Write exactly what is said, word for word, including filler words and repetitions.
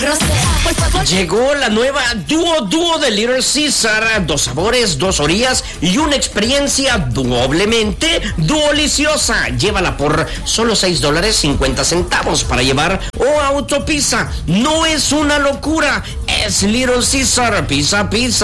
Llegó la nueva Duo Duo de Little Caesar. Dos sabores, dos orillas y una experiencia doblemente deliciosa. Llévala por solo seis dólares cincuenta centavos para llevar o autopizza. No es una locura, es Little Caesar. Pizza, pizza.